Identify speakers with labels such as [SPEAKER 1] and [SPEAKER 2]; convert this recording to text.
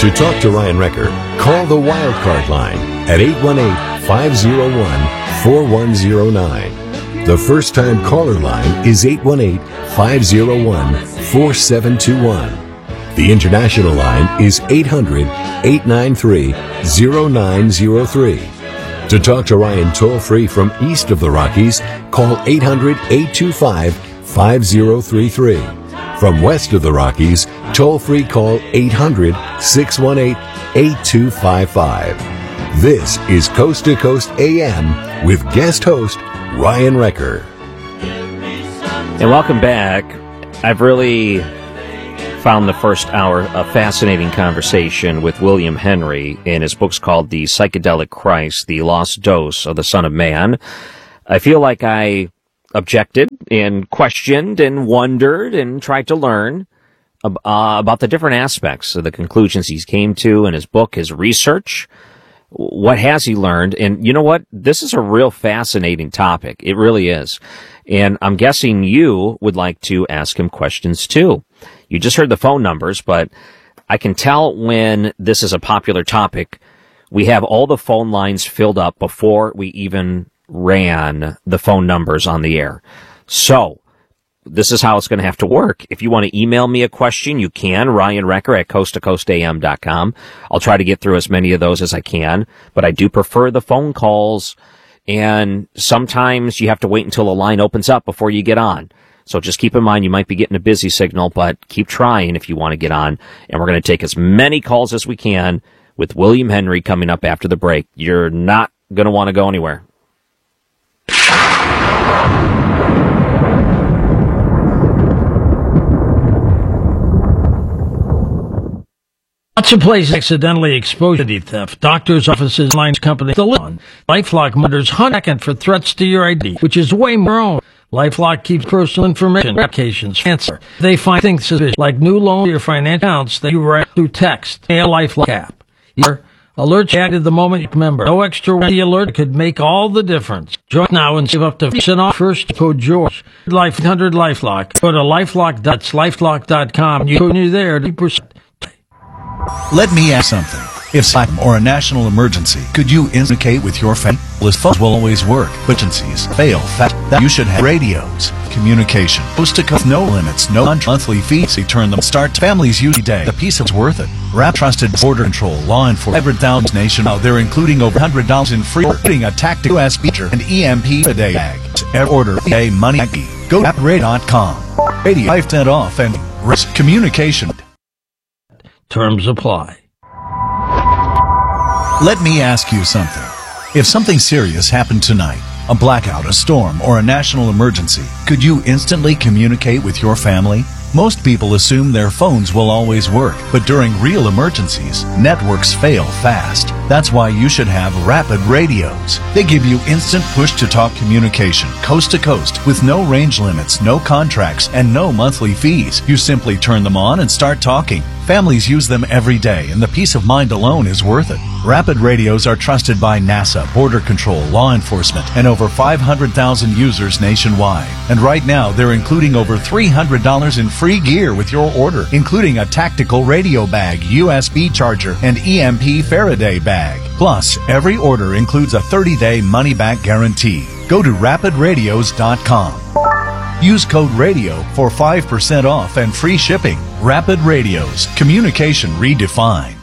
[SPEAKER 1] To talk to Ryan Recker, call the Wildcard line at 818-501-4109. The first-time caller line is 818-501-4721. The international line is 800-893-0903. To talk to Ryan toll-free from east of the Rockies, call 800-825-5033. From west of the Rockies, toll-free call 800-618-8255. This is Coast to Coast AM with guest host Ryan Recker.
[SPEAKER 2] And welcome back. I've really found the first hour a fascinating conversation with William Henry in his books called The Psychedelic Christ, The Lost Dose of the Son of Man. I feel like I objected and questioned and wondered and tried to learn about the different aspects of the conclusions he came to in his book, his research. What has he learned? And you know what? This is a real fascinating topic. It really is. And I'm guessing you would like to ask him questions too. You just heard the phone numbers, but I can tell when this is a popular topic. We have all the phone lines filled up before we even ran the phone numbers on the air. So this is how it's going to have to work. If you want to email me a question, you can, Ryan Recker at coasttocoastam.com. I'll try to get through as many of those as I can, but I do prefer the phone calls, and sometimes you have to wait until a line opens up before you get on. So just keep in mind you might be getting a busy signal, but keep trying if you want to get on, and we're going to take as many calls as we can with William Henry coming up after the break. You're not going to want to go anywhere.
[SPEAKER 3] Lots of places accidentally exposed to theft. Doctors' offices, lines, companies, the list. LifeLock monitors hunting for threats to your ID, which is way more own. LifeLock keeps personal information, applications, answer. They find things suspicious, like new loan or financial accounts that you write through text. A LifeLock app. Your alerts active the moment you remember. No extra the alert could make all the difference. Join now and save up to 50% off. First code George. Life 100 LifeLock. Go to lifelock.com and you code you there 2%.
[SPEAKER 4] Let me ask something. If something or a national emergency, could you indicate with your family? Phones will always work, but emergencies fail fast. That you should have radios, communication, coast to coast, no limits, no monthly fees. You turn them start families use day. The piece is worth it. Rap trusted border control, law enforcement, every town nation out there, including over $100 in free getting a tactical US feature and EMP a day bag. Every order a money bag. Go to rapid.com. Radio 5% off and risk communication.
[SPEAKER 3] Terms apply.
[SPEAKER 4] Let me ask you something. If something serious happened tonight, a blackout, a storm, or a national emergency, could you instantly communicate with your family? Most people assume their phones will always work, but during real emergencies, networks fail fast. That's why you should have Rapid radios. They give you instant push-to-talk communication, coast to coast, with no range limits, no contracts, and no monthly fees. You simply turn them on and start talking. Families use them every day, and the peace of mind alone is worth it. Rapid radios are trusted by NASA, Border Control, law enforcement, and over 500,000 users nationwide. And right now, they're including over $300 in free gear with your order, including a tactical radio bag, USB charger, and EMP Faraday bag. Plus, every order includes a 30-day money-back guarantee. Go to rapidradios.com. Use code RADIO for 5% off and free shipping. Rapid Radios. Communication redefined.